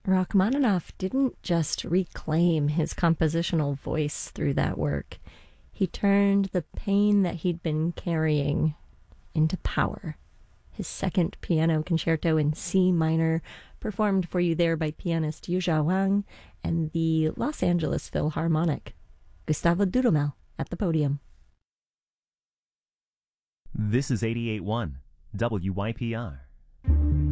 Rachmaninoff didn't just reclaim his compositional voice through that work. He turned the pain that he'd been carrying into power. His second piano concerto in C minor, performed for you there by pianist Yuzha Wang and the Los Angeles Philharmonic. Gustavo Dudamel at the podium. This is 88.1 WYPR.